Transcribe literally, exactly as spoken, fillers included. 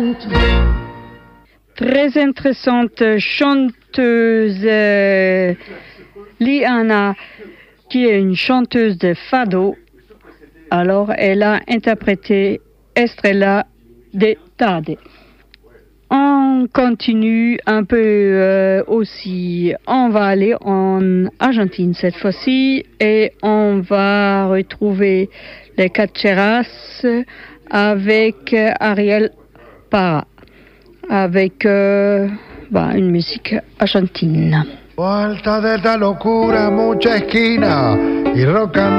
Très intéressante chanteuse euh, Liana, qui est une chanteuse de fado. Alors, elle a interprété Estrella de Tarde. On continue un peu euh, aussi. On va aller en Argentine cette fois-ci et on va retrouver les Cacheras avec Ariel Parra, avec euh, bah, une musique argentine. Vuelta de esta locura, mucha esquina y rock and